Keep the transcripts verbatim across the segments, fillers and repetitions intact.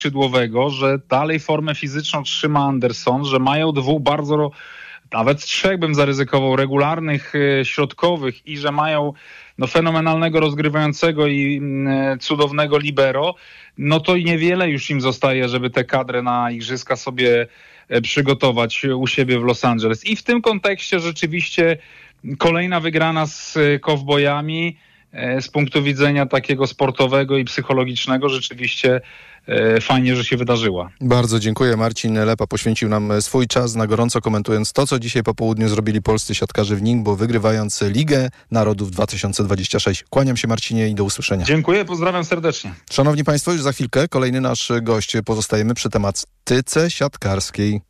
skrzydłowego, że dalej formę fizyczną trzyma Anderson, że mają dwóch bardzo, nawet trzech bym zaryzykował, regularnych środkowych i że mają no, fenomenalnego rozgrywającego i y, cudownego libero, no to niewiele już im zostaje, żeby tę kadrę na igrzyska sobie przygotować u siebie w Los Angeles. I w tym kontekście rzeczywiście kolejna wygrana z Kowbojami z punktu widzenia takiego sportowego i psychologicznego rzeczywiście fajnie, że się wydarzyła. Bardzo dziękuję. Marcin Lepa poświęcił nam swój czas, na gorąco komentując to, co dzisiaj po południu zrobili polscy siatkarze w Ningbo, wygrywając Ligę Narodów dwa tysiące dwadzieścia sześć. Kłaniam się, Marcinie, i do usłyszenia. Dziękuję, pozdrawiam serdecznie. Szanowni Państwo, już za chwilkę kolejny nasz gość. Pozostajemy przy tematyce siatkarskiej.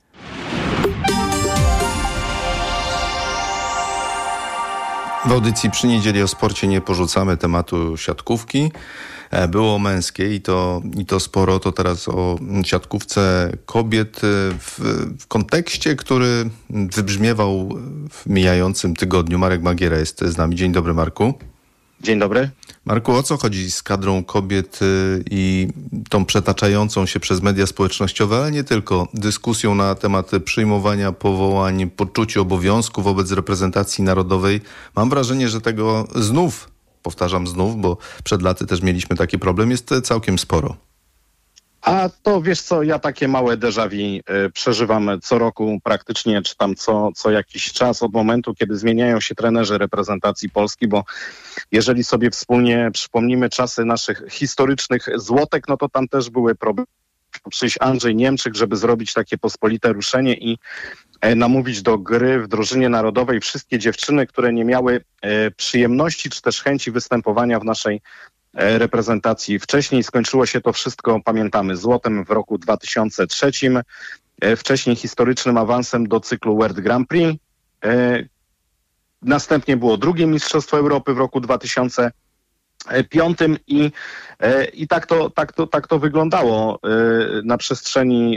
W audycji Przy Niedzieli o sporcie nie porzucamy tematu siatkówki. Było o męskiej i to, i to sporo, to teraz o siatkówce kobiet w, w kontekście, który wybrzmiewał w mijającym tygodniu. Marek Magiera jest z nami. Dzień dobry, Marku. Dzień dobry. Marku, o co chodzi z kadrą kobiet i tą przetaczającą się przez media społecznościowe, ale nie tylko, dyskusją na temat przyjmowania powołań, poczuciu obowiązku wobec reprezentacji narodowej? Mam wrażenie, że tego znów, powtarzam znów, bo przed laty też mieliśmy taki problem, jest całkiem sporo. A to wiesz co, ja takie małe déjà vu y, przeżywam co roku praktycznie, czy tam co, co jakiś czas od momentu, kiedy zmieniają się trenerzy reprezentacji Polski, bo jeżeli sobie wspólnie przypomnimy czasy naszych historycznych złotek, no to tam też były problemy. Przyjść Andrzej Niemczyk, żeby zrobić takie pospolite ruszenie i e, namówić do gry w drużynie narodowej wszystkie dziewczyny, które nie miały e, przyjemności czy też chęci występowania w naszej reprezentacji. Wcześniej skończyło się to wszystko, pamiętamy, złotem w roku dwa tysiące trzecim, wcześniej historycznym awansem do cyklu World Grand Prix. Następnie było drugie Mistrzostwo Europy w roku dwa tysiące piątym i, i tak, to, tak, to, tak to wyglądało na przestrzeni.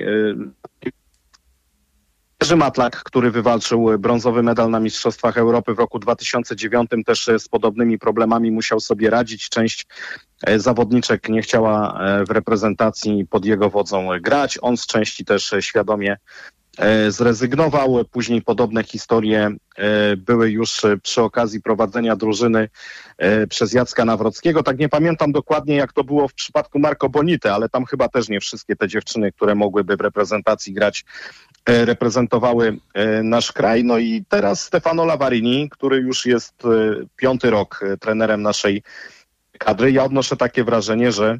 Jerzy Matlak, który wywalczył brązowy medal na Mistrzostwach Europy w roku dwa tysiące dziewiątym, też z podobnymi problemami musiał sobie radzić. Część zawodniczek nie chciała w reprezentacji pod jego wodzą grać. On z części też świadomie zrezygnował. Później podobne historie były już przy okazji prowadzenia drużyny przez Jacka Nawrockiego. Tak nie pamiętam dokładnie, jak to było w przypadku Marco Bonity, ale tam chyba też nie wszystkie te dziewczyny, które mogłyby w reprezentacji grać, reprezentowały nasz kraj. No i teraz Stefano Lavarini, który już jest piąty rok trenerem naszej kadry. Ja odnoszę takie wrażenie, że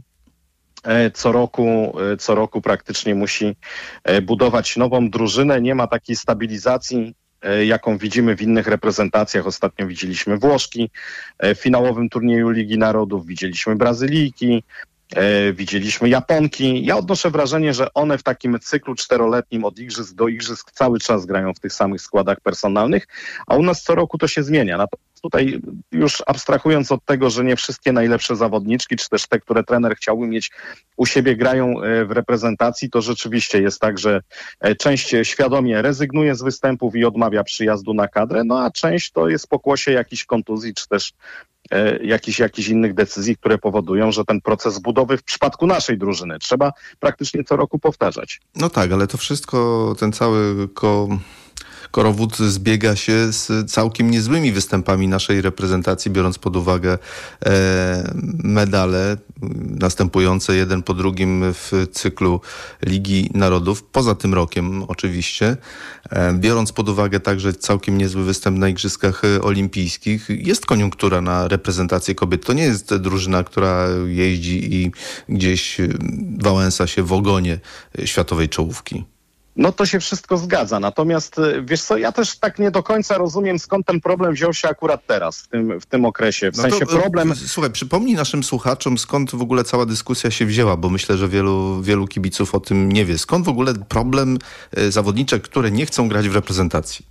co roku, co roku praktycznie musi budować nową drużynę. Nie ma takiej stabilizacji, jaką widzimy w innych reprezentacjach. Ostatnio widzieliśmy Włoszki w finałowym turnieju Ligi Narodów, widzieliśmy Brazylijki, widzieliśmy Japonki. Ja odnoszę wrażenie, że one w takim cyklu czteroletnim od igrzysk do igrzysk cały czas grają w tych samych składach personalnych, a u nas co roku to się zmienia. Natomiast tutaj już abstrahując od tego, że nie wszystkie najlepsze zawodniczki, czy też te, które trener chciałby mieć u siebie, grają w reprezentacji, to rzeczywiście jest tak, że część świadomie rezygnuje z występów i odmawia przyjazdu na kadrę, no a część to jest pokłosie jakichś kontuzji, czy też jakichś jakichś innych decyzji, które powodują, że ten proces budowy w przypadku naszej drużyny trzeba praktycznie co roku powtarzać. No tak, ale to wszystko, ten cały ko... korowód zbiega się z całkiem niezłymi występami naszej reprezentacji, biorąc pod uwagę e, medale następujące jeden po drugim w cyklu Ligi Narodów, poza tym rokiem oczywiście, e, biorąc pod uwagę także całkiem niezły występ na Igrzyskach Olimpijskich. Jest koniunktura na reprezentację kobiet. To nie jest drużyna, która jeździ i gdzieś wałęsa się w ogonie światowej czołówki. No to się wszystko zgadza, natomiast wiesz co, ja też tak nie do końca rozumiem, skąd ten problem wziął się akurat teraz, w tym, w tym okresie. W no sensie to, problem... Słuchaj, przypomnij naszym słuchaczom, skąd w ogóle cała dyskusja się wzięła, bo myślę, że wielu, wielu kibiców o tym nie wie. Skąd w ogóle problem zawodniczek, które nie chcą grać w reprezentacji?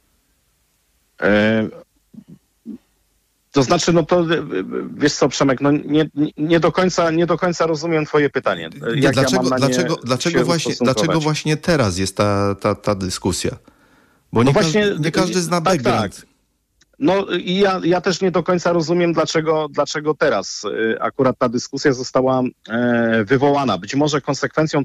E... To znaczy, no to wiesz co, Przemek, no nie, nie, do, końca, nie do końca rozumiem twoje pytanie. Jak dlaczego, ja mam na dlaczego, dlaczego, właśnie, dlaczego właśnie teraz jest ta, ta, ta dyskusja? Bo nie, no właśnie, każdy, nie każdy zna tak, background. Tak. No i ja, ja też nie do końca rozumiem, dlaczego, dlaczego teraz akurat ta dyskusja została wywołana. Być może konsekwencją